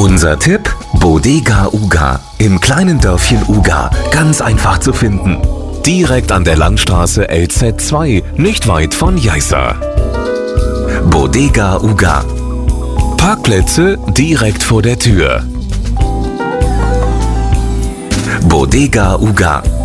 Unser Tipp: Bodega Uga im kleinen Dörfchen Uga. Ganz einfach zu finden. Direkt an der Landstraße LZ2, nicht weit von Jeißa. Bodega Uga. Parkplätze direkt vor der Tür. Bodega Uga.